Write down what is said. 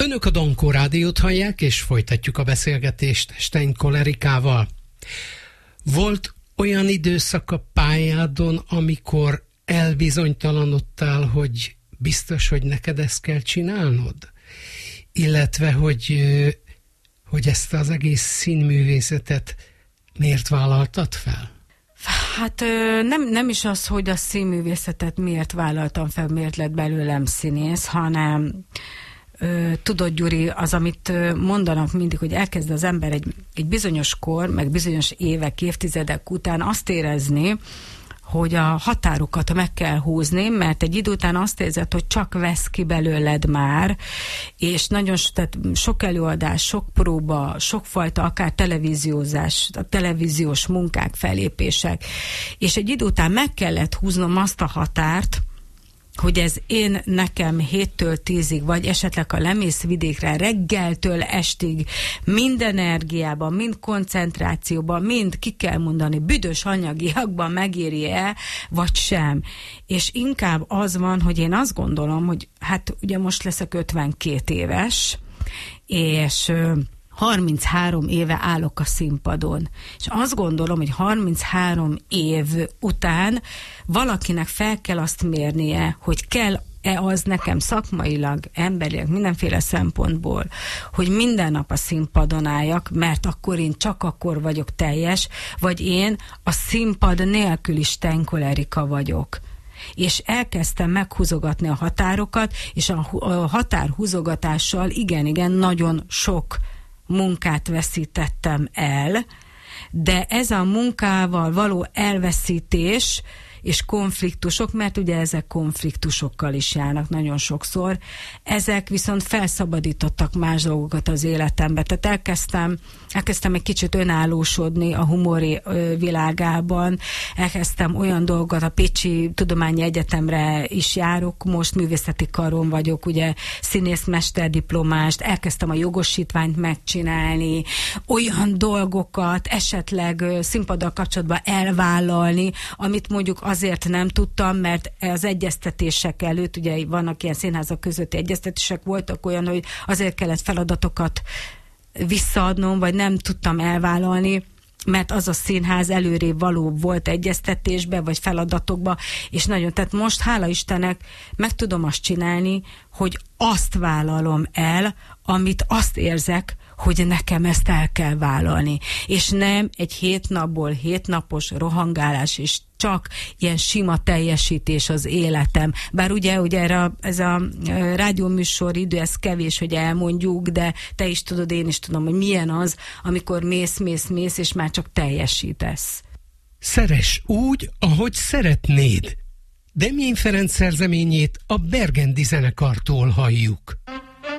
Önök a Dankó Rádiót hallják, és folytatjuk a beszélgetést Steinkoll Erikával. Volt olyan időszak a pályádon, amikor elbizonytalanodtál, hogy biztos, hogy neked ezt kell csinálnod? Illetve, hogy ezt az egész színművészetet miért vállaltad fel? Hát nem is az, hogy a színművészetet miért vállaltam fel, miért lett belőlem színész, hanem tudod, Gyuri, az, amit mondanak mindig, hogy elkezd az ember egy bizonyos kor, meg bizonyos évek, évtizedek után azt érezni, hogy a határokat meg kell húzni, mert egy idő után azt érzed, hogy csak vesz ki belőled már, és nagyon sok előadás, sok próba, sokfajta akár televíziózás, a televíziós munkák, fellépések, és egy idő után meg kellett húznom azt a határt, hogy ez nekem 7-től 10-ig, vagy esetleg a lemész vidékre reggeltől estig, mind energiában, mind koncentrációban, mind ki kell mondani, büdös anyagiakban megéri-e, vagy sem. És inkább az van, hogy én azt gondolom, hogy hát ugye most leszek 52 éves, és 33 éve állok a színpadon. És azt gondolom, hogy 33 év után valakinek fel kell azt mérnie, hogy kell-e az nekem szakmailag, emberileg, mindenféle szempontból, hogy minden nap a színpadon álljak, mert akkor én csak akkor vagyok teljes, vagy én a színpad nélkül is Steinkoll Erika vagyok. És elkezdtem meghúzogatni a határokat, és a határhúzogatással igen, nagyon sok munkát veszítettem el, de ez a munkával való elveszítés és konfliktusok, mert ugye ezek konfliktusokkal is járnak nagyon sokszor, ezek viszont felszabadítottak más dolgokat az életembe. Tehát elkezdtem egy kicsit önállósodni a humori világában, elkezdtem olyan dolgokat, a Pécsi Tudományi Egyetemre is járok, most művészeti karon vagyok, ugye színészmesterdiplomást, elkezdtem a jogosítványt megcsinálni, olyan dolgokat esetleg színpaddal kapcsolatban elvállalni, amit mondjuk azért nem tudtam, mert az egyeztetések előtt, ugye vannak ilyen színházak közötti egyeztetések, voltak olyan, hogy azért kellett feladatokat visszaadnom, vagy nem tudtam elvállalni, mert az a színház előrébb való volt egyeztetésbe, vagy feladatokba, és tehát most, hála Istennek, meg tudom azt csinálni, hogy azt vállalom el, amit azt érzek, hogy nekem ezt el kell vállalni. És nem egy 7 napból 7 napos rohangálás, és csak ilyen sima teljesítés az életem. Bár ugye ez a rádióműsor idő, ez kevés, hogy elmondjuk, de te is tudod, én is tudom, hogy milyen az, amikor mész, és már csak teljesítesz. Szeress úgy, ahogy szeretnéd. Demjén Ferenc szerzeményét a Bergendi zenekartól halljuk.